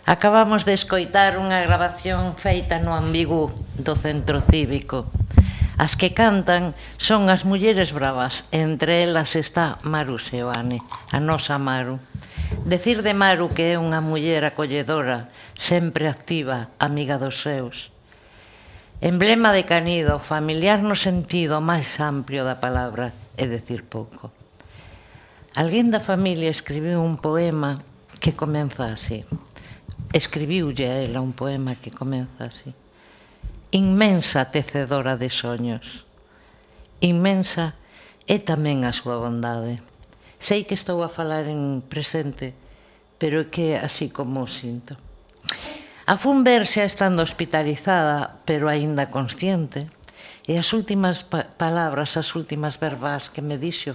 Acabamos de escoitar unha grabación feita no Ambigu do Centro Cívico. As que cantan son as mulleres bravas, entre elas está Maru Seoane, a nosa Maru. Decir de Maru que é unha muller acolledora, sempre activa, amiga dos seus. Emblema de Canido, familiar no sentido máis amplio da palabra, é decir pouco. Alguén da familia escribiu un poema que comeza así. Escribiulle a ela un poema que comeza así. Inmensa tecedora de soños. Inmensa é tamén a súa bondade. Sei que estou a falar en presente, pero é que así como o sinto. A Fumber xa estando hospitalizada, pero aínda consciente, e as últimas palabras, as últimas verbas que me dixo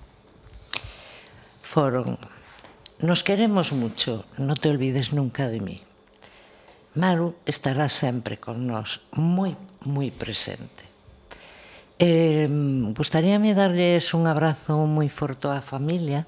foron: nos queremos mucho, no te olvides nunca de mí. Maru estará sempre con nós, moi, moi presente. Gustaríame darles un abrazo moi forte á familia,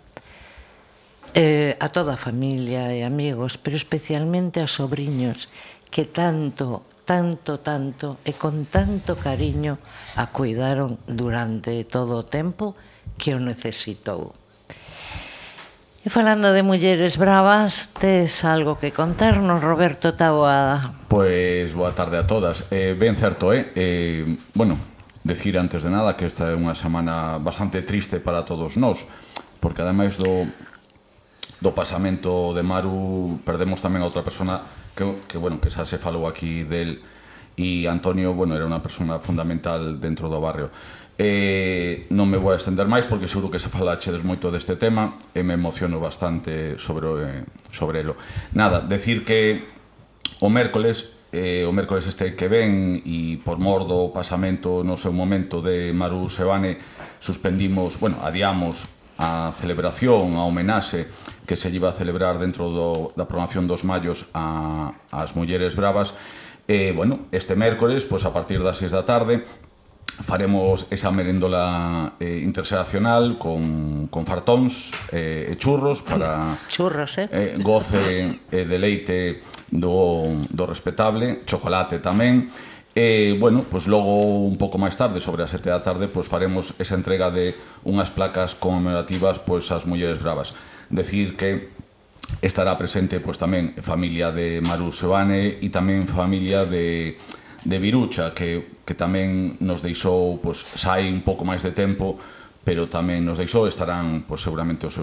a toda a familia e amigos, pero especialmente a sobriños que tanto, tanto, tanto e con tanto cariño a cuidaron durante todo o tempo que o necesitou. E falando de mulleres bravas, tes algo que contarnos, Roberto Taboada? Pois boa tarde a todas. Ben certo, bueno, decir antes de nada que esta é unha semana bastante triste para todos nós, porque ademais do pasamento de Maru perdemos tamén a outra persona que bueno, que xa se falou aquí del, e Antonio, bueno, era unha persona fundamental dentro do barrio. Non me vou a estender máis porque seguro que se falachedes moito deste tema e me emociono bastante sobre elo. Nada, decir que o mércoles este que ven, e por mor do pasamento no seu momento de Maru Seoane, suspendimos, bueno, adiamos a celebración, a homenaxe que se iba a celebrar dentro da programación dos Mallos ás mulleres bravas. Bueno, este mércoles, a partir das 6 da tarde, faremos esa merendola interxeracional con fartóns e churros para goce e deleite do respetable, chocolate tamén. Bueno, logo un pouco máis tarde, sobre as 7 da tarde, faremos esa entrega de unhas placas conmemorativas ás mulleres bravas. Decir que estará presente tamén familia de Maru Seoane e tamén familia de Virucha, que tamén nos deixou, xa hai un pouco máis de tempo, pero tamén nos deixou, estarán seguramente os seus